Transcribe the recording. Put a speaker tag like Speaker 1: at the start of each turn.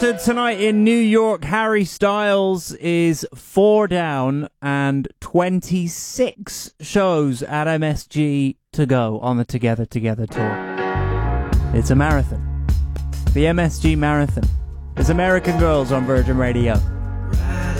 Speaker 1: Started tonight in New York. Harry Styles is 4 down and 26 shows at MSG to go on the Together tour. It's a marathon. The MSG Marathon. It's American Girls on Virgin Radio.